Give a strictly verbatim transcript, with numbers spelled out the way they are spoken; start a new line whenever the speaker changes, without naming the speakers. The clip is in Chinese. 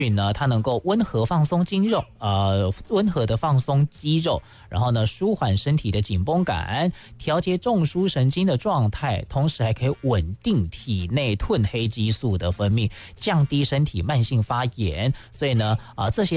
呢，它能够温和放松筋肉，呃，温和的放松肌肉，然后呢，舒缓身体的紧绷感，调节中枢神经的状态，同时还可以稳定体内褪黑激素的分泌，降低身体慢性发炎。所以呢，啊、呃，这些